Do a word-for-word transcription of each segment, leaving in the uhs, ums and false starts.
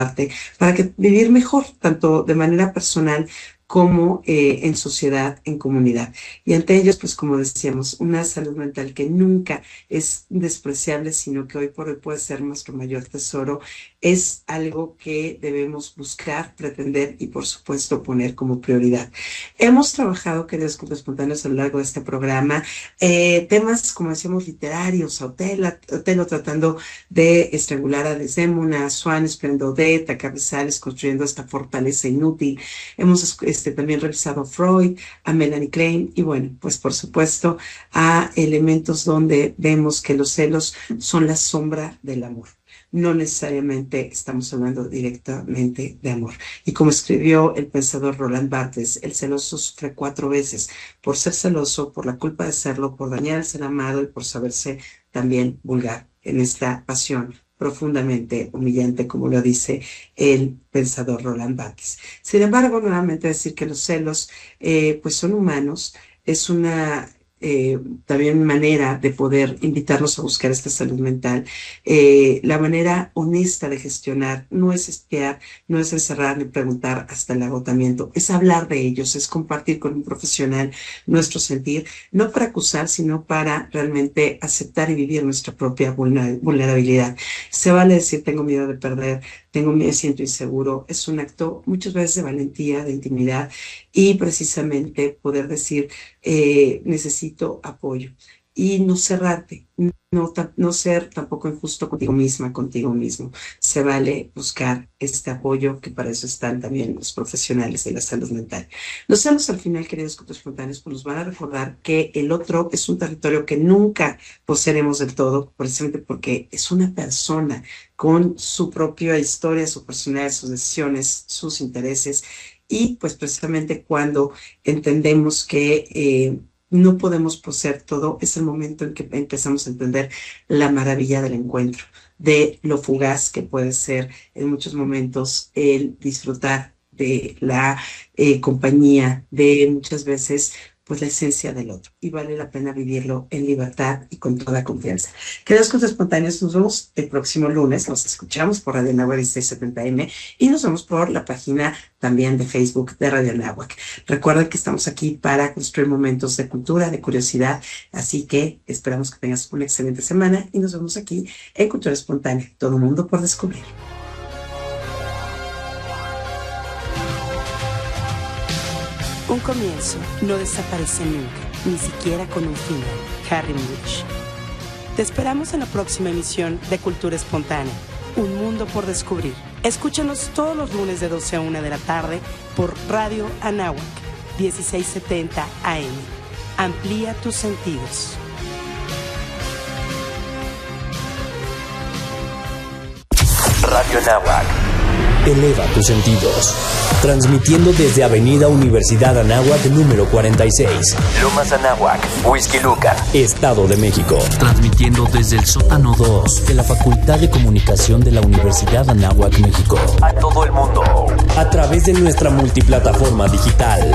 para que vivir mejor, tanto de manera personal como eh, en sociedad, en comunidad. Y ante ellos, pues como decíamos, una salud mental que nunca es despreciable, sino que hoy por hoy puede ser nuestro mayor tesoro, es algo que debemos buscar, pretender y por supuesto poner como prioridad. Hemos trabajado, queridos espontáneos, a lo largo de este programa, eh, temas, como decíamos, literarios, Otelo, Otelo tratando de estrangular a Desdémona, Swan esplendor de Tacabezales construyendo esta fortaleza inútil. Hemos este, también revisado a Freud, a Melanie Klein y bueno, pues por supuesto a elementos donde vemos que los celos son la sombra del amor. No necesariamente estamos hablando directamente de amor. Y como escribió el pensador Roland Barthes, el celoso sufre cuatro veces por ser celoso, por la culpa de serlo, por dañar al ser amado y por saberse también vulgar en esta pasión profundamente humillante, como lo dice el pensador Roland Barthes. Sin embargo, nuevamente decir que los celos eh, pues son humanos, es una eh, también manera de poder invitarnos a buscar esta salud mental. Eh, la manera honesta de gestionar no es espiar, no es encerrar ni preguntar hasta el agotamiento, es hablar de ellos, es compartir con un profesional nuestro sentir, no para acusar, sino para realmente aceptar y vivir nuestra propia vulnerabilidad. Se vale decir tengo miedo de perder, tengo miedo, me siento inseguro, es un acto muchas veces de valentía, de intimidad y precisamente poder decir eh, necesito apoyo y no cerrarte, no, no ser tampoco injusto contigo misma, contigo mismo. Se vale buscar este apoyo, que para eso están también los profesionales de la salud mental. Los celos al final, queridos espontáneos, pues nos van a recordar que el otro es un territorio que nunca poseeremos del todo, precisamente porque es una persona con su propia historia, su personalidad, sus decisiones, sus intereses, y pues precisamente cuando entendemos que eh, no podemos poseer todo, es el momento en que empezamos a entender la maravilla del encuentro, de lo fugaz que puede ser en muchos momentos el disfrutar de la eh, compañía, de muchas veces pues la esencia del otro, y vale la pena vivirlo en libertad y con toda confianza. Queridos espontáneos, nos vemos el próximo lunes, nos escuchamos por Radio Anáhuac dieciséis setenta M y nos vemos por la página también de Facebook de Radio Anáhuac. Recuerden que estamos aquí para construir momentos de cultura, de curiosidad, así que esperamos que tengas una excelente semana y nos vemos aquí en Cultura Espontánea, todo mundo por descubrir. Un comienzo no desaparece nunca, ni siquiera con un final. Harry Mulisch. Te esperamos en la próxima emisión de Cultura Espontánea, un mundo por descubrir. Escúchanos todos los lunes de doce a una de la tarde por Radio Anáhuac, dieciséis setenta A M. Amplía tus sentidos. Radio Anáhuac. Eleva tus sentidos. Transmitiendo desde Avenida Universidad Anáhuac número cuarenta y seis. Lomas Anáhuac, Whisky Lucan, Estado de México. Transmitiendo desde el sótano dos de la Facultad de Comunicación de la Universidad Anáhuac, México. A todo el mundo. A través de nuestra multiplataforma digital.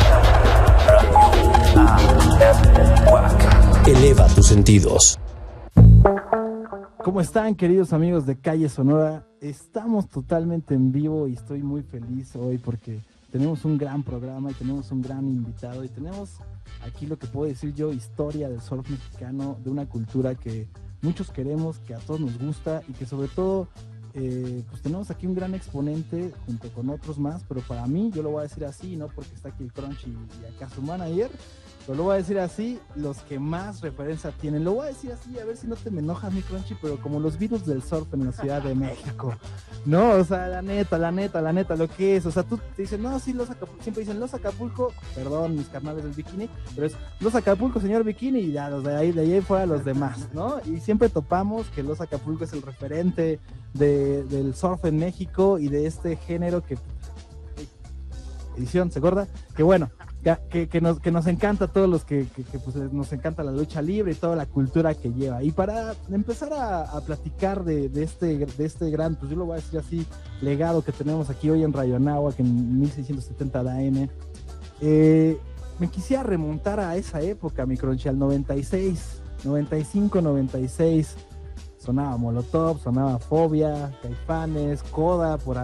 Eleva tus sentidos. ¿Cómo están, queridos amigos de Calle Sonora? Estamos totalmente en vivo y estoy muy feliz hoy porque tenemos un gran programa y tenemos un gran invitado y tenemos aquí lo que puedo decir yo, historia del surf mexicano, de una cultura que muchos queremos, que a todos nos gusta y que sobre todo eh, pues tenemos aquí un gran exponente junto con otros más, pero para mí, yo lo voy a decir así, no porque está aquí el Crunch y, y acá su manager, pero lo voy a decir así, los que más referencia tienen. Lo voy a decir así, a ver si no te me enojas, mi Crunchy, pero como los virus del surf en la Ciudad de México. No, o sea, la neta, la neta, la neta, lo que es. O sea, tú te dicen, no, sí, los Acapulco. Siempre dicen, los Acapulco, perdón, mis carnales del bikini, pero es los Acapulco, señor bikini, y ya, los de ahí, de ahí fuera los demás, ¿no? Y siempre topamos que los Acapulco es el referente de, del surf en México y de este género que... Edición, ¿se acuerda? Que bueno... Que, que, nos, que nos encanta a todos los que, que, que pues, nos encanta la lucha libre y toda la cultura que lleva. Y para empezar a, a platicar de, de, este, de este gran, pues yo lo voy a decir así, legado que tenemos aquí hoy en Radio Anáhuac en mil seiscientos setenta de A M, eh, me quisiera remontar a esa época, mi Crunchy, al noventa y seis, noventa y cinco, noventa y seis. sonaba Molotov, sonaba Fobia, Caifanes, Coda, por